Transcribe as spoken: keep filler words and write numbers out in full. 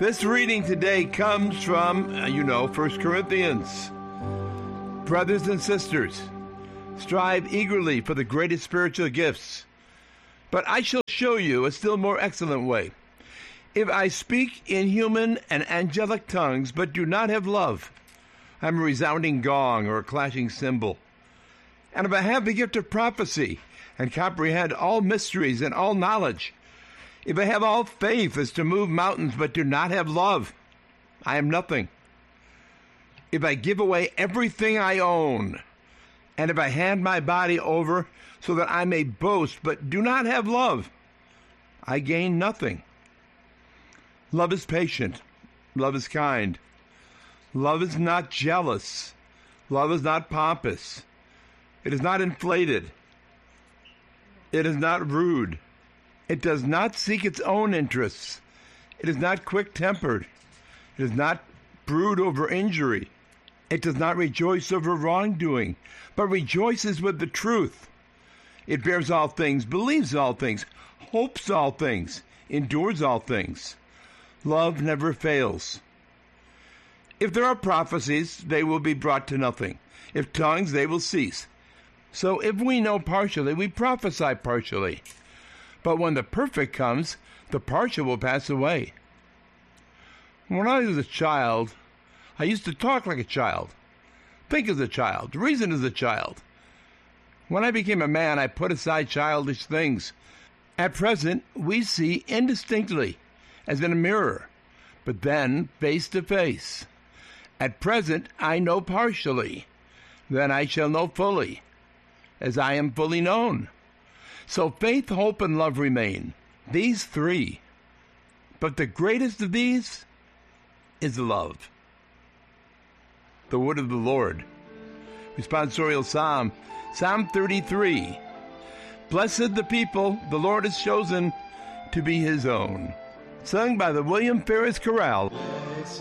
This reading today comes from, uh, you know, First Corinthians. Brothers and sisters, strive eagerly for the greatest spiritual gifts. But I shall show you a still more excellent way. If I speak in human and angelic tongues, but do not have love, I am a resounding gong or a clashing cymbal. And if I have the gift of prophecy and comprehend all mysteries and all knowledge, if I have all faith as to move mountains, but do not have love, I am nothing. If I give away everything I own, and if I hand my body over so that I may boast, but do not have love, I gain nothing. Love is patient. Love is kind. Love is not jealous. Love is not pompous. It is not inflated. It is not rude. It does not seek its own interests. It is not quick-tempered. It does not brood over injury. It does not rejoice over wrongdoing, but rejoices with the truth. It bears all things, believes all things, hopes all things, endures all things. Love never fails. If there are prophecies, they will be brought to nothing. If tongues, they will cease. So if we know partially, we prophesy partially. But when the perfect comes, the partial will pass away. When I was a child, I used to talk like a child, think as a child, reason as a child. When I became a man, I put aside childish things. At present, we see indistinctly, as in a mirror, but then face to face. At present, I know partially, then I shall know fully, as I am fully known. So faith, hope, and love remain, these three. But the greatest of these is love. The word of the Lord. Responsorial Psalm, Psalm thirty-three. Blessed the people the Lord has chosen to be his own. Sung by the William Ferris Chorale.